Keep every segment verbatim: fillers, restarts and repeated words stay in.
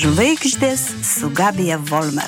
Žvaigždės su Gabija Volmer.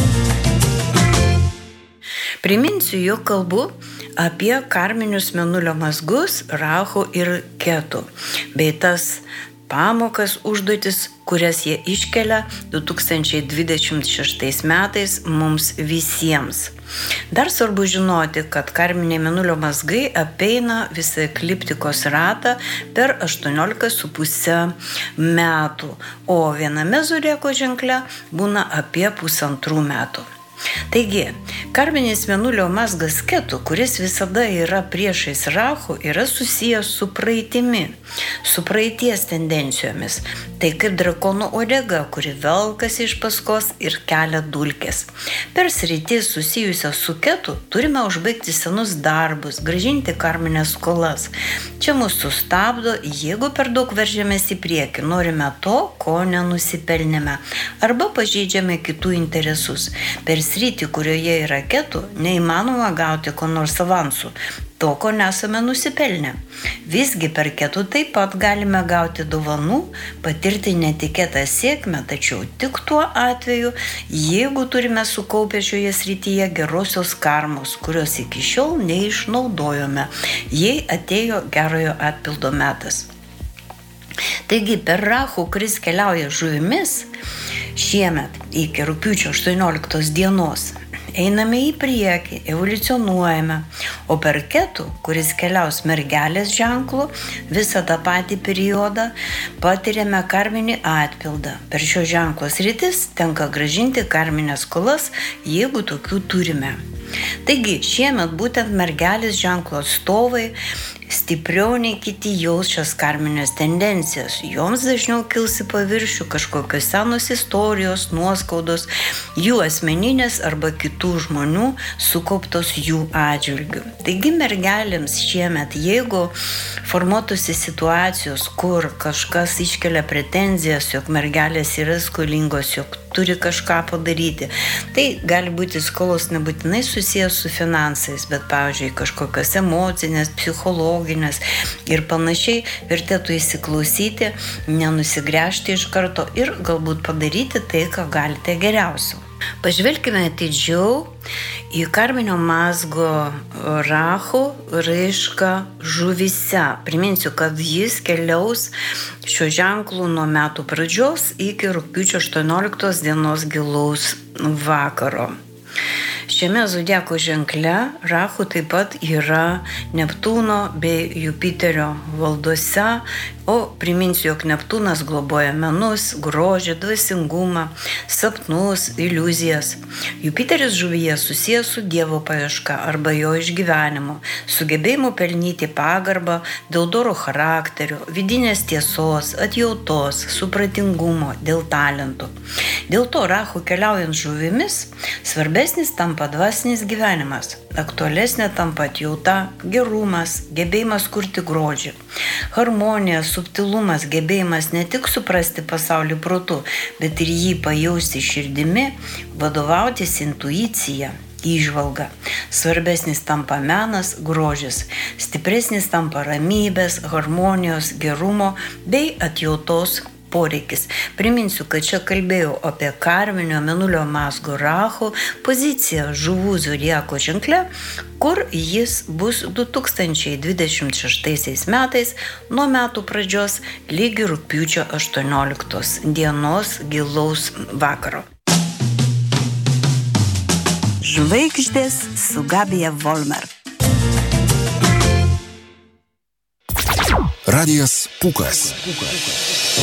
Priminsiu, jog kalbu apie karminius mėnulio mazgus, Rahu ir Ketu, bei tas pamokas, užduotis, kurias jie iškelia du tūkstančiai dvidešimt šeštais metais mums visiems. Dar svarbu žinoti, kad karminiai mėnulio mazgai apeina visą ekliptikos ratą per aštuoniolika su puse metų, o viename zodiako ženkle būna apie pusantrų metų. Taigi, karminis mėnulio mazgas Ketu, kuris visada yra priešais Rahu, yra susijęs su praeitimi, su praeities tendencijomis. Tai kaip drakono uodega, kuri velkasi iš paskos ir kelia dulkes. Per sritį susijusią su Ketu turime užbaigti senus darbus, grąžinti karminės skolas. Čia mus sustabdo, jeigu per daug veržiamės į priekį, norime to, ko nenusipelnėme, arba pažeidžiame kitų interesus. Per sritį, kurioje yra Ketu, neįmanoma gauti ko nors avansų, to, ko nesame nusipelnę. Visgi per Ketu taip pat galime gauti dovanų, patirti netikėtą sėkmę, tačiau tik tuo atveju, jeigu turime sukaupę šioje srityje gerosios karmos, kurios iki šiol neišnaudojome, jei atėjo gerojo atpildo metas. Taigi per Rahu, kuris keliauja žuvimis, šiemet iki rugpjūčio aštuonioliktos dienos einame į priekį, evoliucionuojame, o per Ketu, kuris keliaus mergelės ženklu, visą tą patį periodą patiriame karminį atpildą. Per šio ženklo sritis tenka grąžinti karminės skolas, jeigu tokių turime. Taigi, šiemet būtent mergelės ženklo atstovai stipriau nei kiti jaus šias karminės tendencijas. Joms dažniau kils į paviršių kažkokios senos istorijos, nuoskaudos, jų asmeninės arba kitų žmonių sukauptos jų atžvilgių. Taigi mergelėms šiemet, jeigu formuotųsi situacijos, kur kažkas iškelia pretenzijas, jog mergelės yra skolingos, jog turi kažką padaryti, tai gali būti skolos nebūtinai susijęs su finansais, bet, pavyzdžiui, kažkokios emocinės, psichologinės ir panašiai, vertėtų įsiklausyti, nenusigręžti iš karto ir galbūt padaryti tai, ką galite geriausio. Pažvelkime atidžiau į karminio mazgo Rahu raišką žuvyse. Priminsiu, kad jis keliaus šio ženklų nuo metų pradžios iki rugpjūčio aštuonioliktos dienos gilaus vakaro. Šiame zodiako ženkle Rahu taip pat yra Neptūno bei Jupiterio valdose, o priminsiu, jog Neptūnas globoja menus, grožį, dvasingumą, sapnus, iliuzijas. Jupiteris žuvyje susijęs su Dievo paieška arba jo išgyvenimu, sugebėjimu pelnyti pagarbą dėl doro charakterio, vidinės tiesos, atjautos, supratingumo, dėl talentų. Dėl to Rahu keliaujant žuvimis svarbesnis tampa dvasinis gyvenimas, aktualesnė tampa atjauta, gerumas, gebėjimas kurti grožį, harmonija, subtilumas, gebėjimas ne tik suprasti pasaulį protu, bet ir jį pajausti širdimi, vadovautis intuicija, įžvalga. Svarbesnis tampa menas, grožis, stipresnis tampa ramybės, harmonijos, gerumo bei atjautos poreikis. Priminsiu, kad čia kalbėjau apie karminio mėnulio mazgo Rahu poziciją žuvų zodiako ženkle, kur jis bus du tūkstančiai dvidešimt šeštaisiais metais nuo metų pradžios lygi rugpjūčio aštuonioliktos dienos gilaus vakaro. Žvaigždės su Gabija Volmer. Radijas Pūkas.